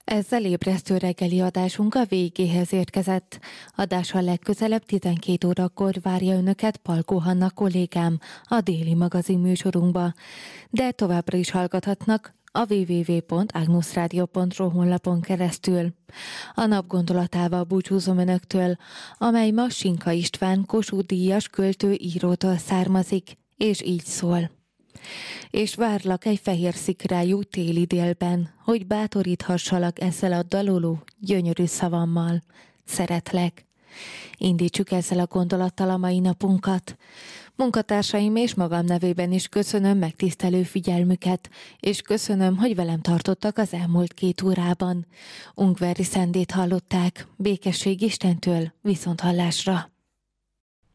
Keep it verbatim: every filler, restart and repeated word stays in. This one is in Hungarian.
Ezzel ébresztő reggeli adásunk a végéhez érkezett. Adással legközelebb tizenkét órakor várja önöket Palkó Hanna kollégám a déli magazin műsorunkba. De továbbra is hallgathatnak a double-u double-u double-u pont agnusradio pont ro honlapon keresztül. A nap gondolatával búcsúzom önöktől, amely ma Sinka István Kossuth-díjas költő írótól származik, és így szól. És várlak egy fehér szikrájú téli délben, hogy bátoríthassalak ezzel a daloló, gyönyörű szavammal. Szeretlek. Indítsuk ezzel a gondolattal a mai napunkat. Munkatársaim és magam nevében is köszönöm megtisztelő figyelmüket, és köszönöm, hogy velem tartottak az elmúlt két órában. Ungveri Szendét hallották, békesség Istentől, viszonthallásra.